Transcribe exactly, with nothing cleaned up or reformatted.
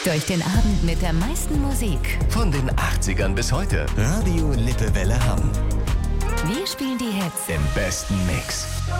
Durch den Abend mit der meisten Musik. Von den achtzigern bis heute. Radio Lippewelle Hamm. Wir spielen die Hits Im besten Mix.